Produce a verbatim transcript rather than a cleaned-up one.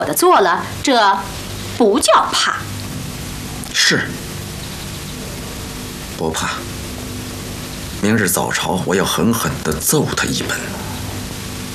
的做了，这不叫怕。 是，不怕。明日早朝，我要狠狠地揍他一本。